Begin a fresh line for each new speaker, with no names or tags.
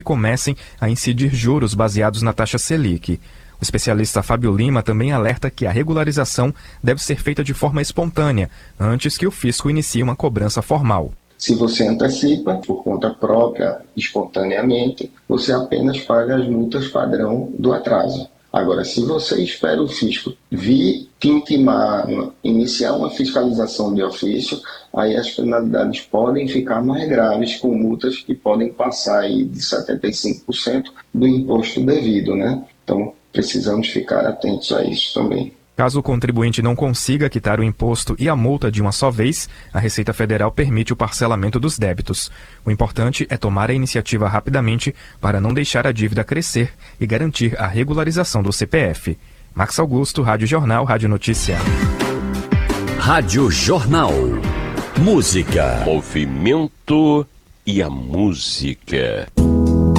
comecem a incidir juros baseados na taxa Selic. O especialista Fábio Lima também alerta que a regularização deve ser feita de forma espontânea, antes que o fisco inicie uma cobrança formal.
Se você antecipa por conta própria, espontaneamente, você apenas paga as multas padrão do atraso. Agora, se você espera o fisco vir te intimar, iniciar uma fiscalização de ofício, aí as penalidades podem ficar mais graves, com multas que podem passar aí de 75% do imposto devido, né? Então, precisamos ficar atentos a isso também.
Caso o contribuinte não consiga quitar o imposto e a multa de uma só vez, a Receita Federal permite o parcelamento dos débitos. O importante é tomar a iniciativa rapidamente para não deixar a dívida crescer e garantir a regularização do CPF. Max Augusto, Rádio Jornal, Rádio Notícia.
Rádio Jornal. Música.
Movimento e a música.